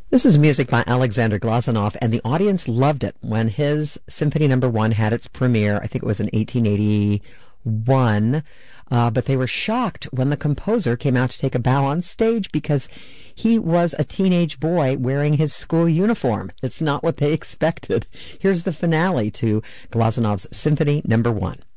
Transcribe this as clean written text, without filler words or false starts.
This is music by Alexander Glazunov, and the audience loved it when his Symphony No. 1 had its premiere. I think it was in 1881. But they were shocked when the composer came out to take a bow on stage because he was a teenage boy wearing his school uniform. It's not what they expected. Here's the finale to Glazunov's Symphony No. 1.